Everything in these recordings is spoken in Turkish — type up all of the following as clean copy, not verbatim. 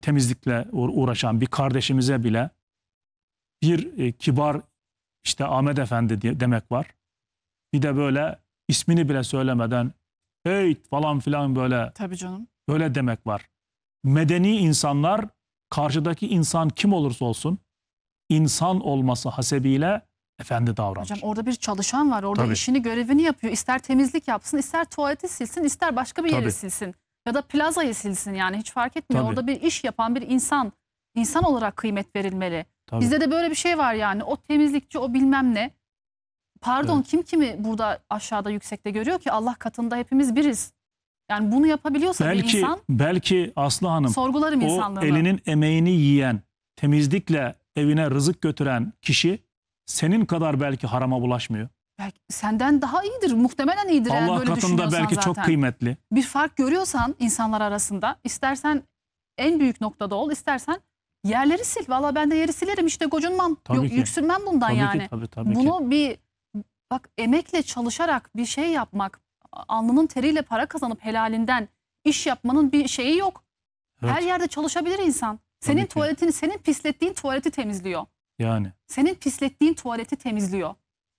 temizlikle uğraşan bir kardeşimize bile bir kibar işte Ahmet Efendi demek var. Bir de böyle ismini bile söylemeden hey falan filan böyle, Tabii canım. böyle demek var. Medeni insanlar karşıdaki insan kim olursa olsun insan olması hasebiyle efendi davranır. Hocam orada bir çalışan var. Orada Tabii. işini, görevini yapıyor. İster temizlik yapsın, ister tuvaleti silsin, ister başka bir yeri Tabii. silsin. Ya da plazayı silsin, yani hiç fark etmiyor. Tabii. Orada bir iş yapan bir insan. İnsan olarak kıymet verilmeli. Tabii. Bizde de böyle bir şey var yani. O temizlikçi, o bilmem ne. Pardon, Evet. kim kimi burada aşağıda yüksekte görüyor ki? Allah katında hepimiz biriz. Yani bunu yapabiliyorsa bir insan, belki Aslı Hanım sorgularım o insanlığını. elinin emeğini yiyen, temizlikle evine rızık götüren kişi senin kadar belki harama bulaşmıyor. Belki senden daha iyidir. Muhtemelen iyidir. Yani Allah böyle katında düşünüyorsan belki zaten. çok kıymetli. Bir fark görüyorsan insanlar arasında, istersen en büyük noktada ol, istersen yerleri sil. Valla ben de yeri silerim işte, gocunmam. Tabii Yok, ki. yüksünmem bundan Tabii yani. ki, tabii Bunu ki. bir bak, emekle çalışarak bir şey yapmak, alnının teriyle para kazanıp helalinden iş yapmanın bir şeyi yok. Evet. Her yerde çalışabilir insan. Senin Tabii ki. tuvaletini, senin pislettiğin tuvaleti temizliyor. Yani. Senin pislettiğin tuvaleti temizliyor.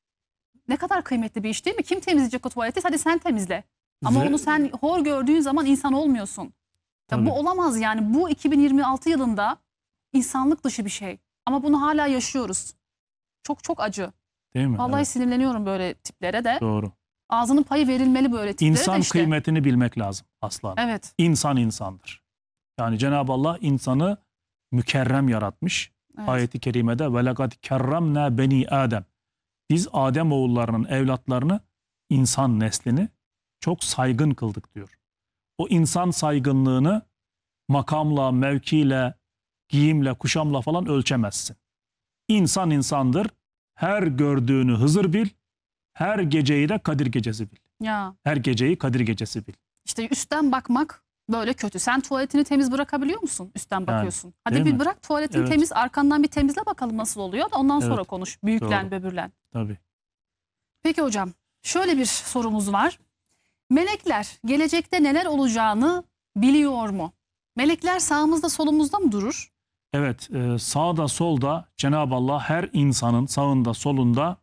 Ne kadar kıymetli bir iş değil mi? Kim temizleyecek o tuvaleti? Hadi sen temizle. Ama onu sen hor gördüğün zaman insan olmuyorsun. Ya Tabii. bu olamaz yani. Bu 2026 yılında insanlık dışı bir şey. Ama bunu hala yaşıyoruz. Çok çok acı. Değil mi? Vallahi Evet. sinirleniyorum böyle tiplere de. Doğru. Ağzının payı verilmeli böyle tiplere İnsan de işte. kıymetini bilmek lazım aslan. Evet. İnsan insandır. Yani Cenab-ı Allah insanı mükerrem yaratmış. Evet. Ayeti kerimede وَلَقَدْ كَرَّمْنَا beni Adem. Biz Adem oğullarının evlatlarını, insan neslini çok saygın kıldık diyor. O insan saygınlığını makamla, mevkiyle, giyimle, kuşamla falan ölçemezsin. İnsan insandır. Her gördüğünü Hızır bil. Her geceyi de Kadir gecesi bil. Ya Her geceyi Kadir gecesi bil. işte üstten bakmak böyle kötü. Sen tuvaletini temiz bırakabiliyor musun? Üstten bakıyorsun. Hadi değil bir mi? bırak tuvaletini Evet. temiz, arkandan bir temizle bakalım nasıl oluyor da ondan sonra Evet. konuş. Büyüklen, Doğru. böbürlen. Tabii. Peki hocam, şöyle bir sorumuz var. Melekler gelecekte neler olacağını biliyor mu? Melekler sağımızda solumuzda mı durur? Evet, sağda solda Cenab-ı Allah her insanın sağında solunda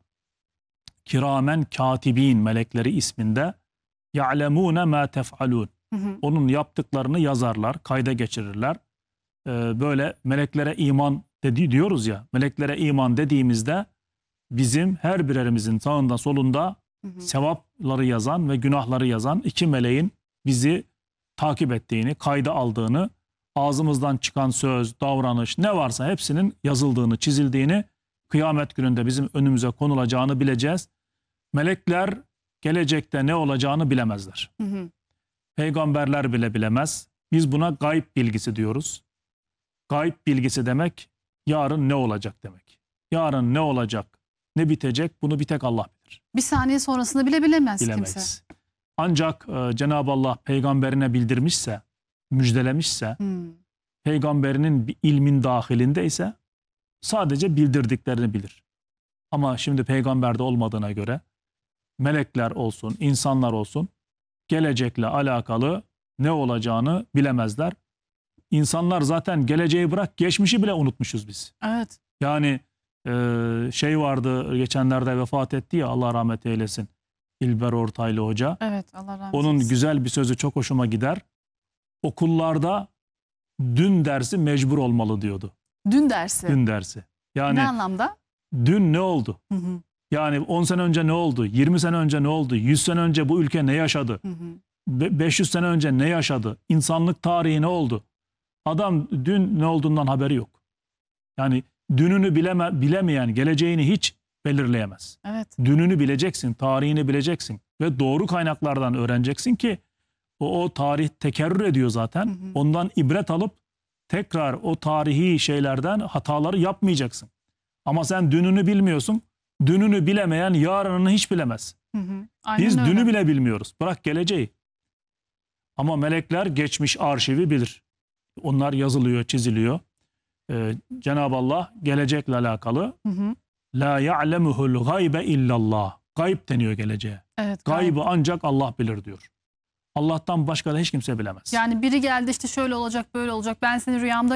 kiramen katibin melekleri isminde ya'lemune ma tef'alun. Onun yaptıklarını yazarlar, kayda geçirirler. Böyle meleklere iman diyoruz ya, meleklere iman dediğimizde bizim her birerimizin sağında solunda sevapları yazan ve günahları yazan iki meleğin bizi takip ettiğini, kayda aldığını, ağzımızdan çıkan söz, davranış ne varsa hepsinin yazıldığını, çizildiğini, kıyamet gününde bizim önümüze konulacağını bileceğiz. Melekler gelecekte ne olacağını bilemezler. Peygamberler bile bilemez. Biz buna gayb bilgisi diyoruz. Gayb bilgisi demek yarın ne olacak demek. Yarın ne olacak, ne bitecek bunu bir tek Allah bilir. Bir saniye sonrasını bile bilemez Bilemeyiz. kimse. Ancak Cenab-ı Allah peygamberine bildirmişse, müjdelemişse, peygamberinin bir ilmin dahilinde ise sadece bildirdiklerini bilir. Ama şimdi peygamberde olmadığına göre melekler olsun, insanlar olsun gelecekle alakalı ne olacağını bilemezler. İnsanlar zaten geleceği bırak geçmişi bile unutmuşuz biz. Evet. Yani şey vardı geçenlerde vefat etti ya Allah rahmet eylesin İlber Ortaylı Hoca. Evet, Allah rahmet Onun eylesin. güzel bir sözü çok hoşuma gider. Okullarda dün dersi mecbur olmalı diyordu. Dün dersi. Dün dersi. Yani Ne anlamda? dün ne oldu? Yani 10 sene önce ne oldu? 20 sene önce ne oldu? 100 sene önce bu ülke ne yaşadı? 500 sene önce ne yaşadı? İnsanlık tarihi ne oldu? Adam dün ne olduğundan haberi yok. Yani dününü bilemeyen geleceğini hiç belirleyemez. Evet. Dününü bileceksin, tarihini bileceksin ve doğru kaynaklardan öğreneceksin ki o tarih tekerrür ediyor zaten. Ondan ibret alıp tekrar o tarihi şeylerden hataları yapmayacaksın. Ama sen dününü bilmiyorsun. Dününü bilemeyen yarınını hiç bilemez. Aynen Biz öyle. dünü bile bilmiyoruz. Bırak geleceği. Ama melekler geçmiş arşivi bilir. Onlar yazılıyor, çiziliyor. Cenab-ı Allah gelecekle alakalı la ya'lemuhul gaybe illallah. Gayb deniyor geleceğe. Evet, Gaybı ancak Allah bilir diyor. Allah'tan başka da hiç kimse bilemez. Yani biri geldi işte şöyle olacak, böyle olacak. Ben seni rüyamda